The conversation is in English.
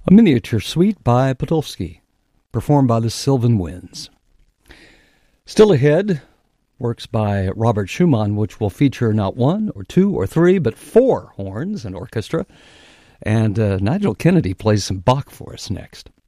A miniature suite by Podolsky, performed by the Sylvan Winds. Still ahead, works by Robert Schumann, which will feature not one or two or three, but four horns and orchestra. And Nigel Kennedy plays some Bach for us next.